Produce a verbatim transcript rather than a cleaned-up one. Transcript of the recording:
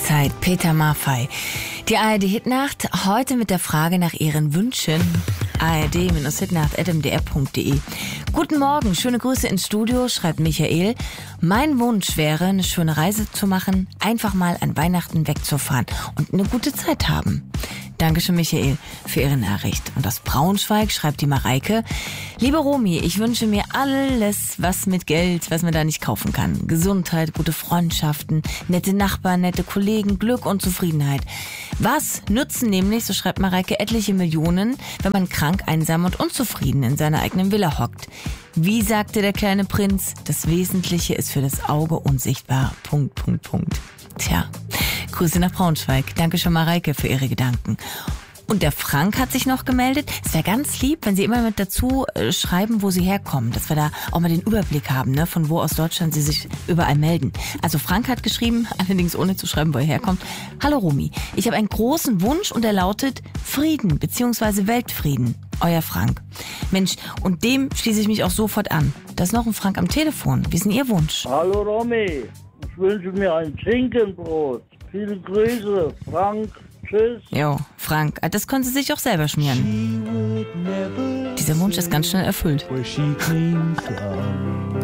Zeit, Peter Maffay. Die A R D-Hitnacht, heute mit der Frage nach Ihren Wünschen. A R D-Hitnacht at m d r punkt d e. Guten Morgen, schöne Grüße ins Studio, schreibt Michael. Mein Wunsch wäre, eine schöne Reise zu machen, einfach mal an Weihnachten wegzufahren und eine gute Zeit haben. Dankeschön, Michael, für Ihre Nachricht. Und aus Braunschweig schreibt die Mareike: Liebe Romy, ich wünsche mir alles, was mit Geld, was man da nicht kaufen kann. Gesundheit, gute Freundschaften, nette Nachbarn, nette Kollegen, Glück und Zufriedenheit. Was nützen nämlich, so schreibt Mareike, etliche Millionen, wenn man krank, einsam und unzufrieden in seiner eigenen Villa hockt? Wie sagte der kleine Prinz, das Wesentliche ist für das Auge unsichtbar. Punkt, Punkt, Punkt. Tja, Grüße nach Braunschweig. Dankeschön, Mareike, für Ihre Gedanken. Und der Frank hat sich noch gemeldet. Es wäre ganz lieb, wenn Sie immer mit dazu äh, schreiben, wo Sie herkommen, dass wir da auch mal den Überblick haben, ne, von wo aus Deutschland Sie sich überall melden. Also Frank hat geschrieben, allerdings ohne zu schreiben, wo er herkommt. Hallo Romy, ich habe einen großen Wunsch und er lautet Frieden bzw. Weltfrieden. Euer Frank. Mensch, und dem schließe ich mich auch sofort an. Da ist noch ein Frank am Telefon. Wie ist denn Ihr Wunsch? Hallo Romy, ich wünsche mir ein Schinkenbrot. Viele Grüße, Frank. Tschüss. Jo, Frank, das können Sie sich auch selber schmieren. Dieser Wunsch ist ganz schnell erfüllt.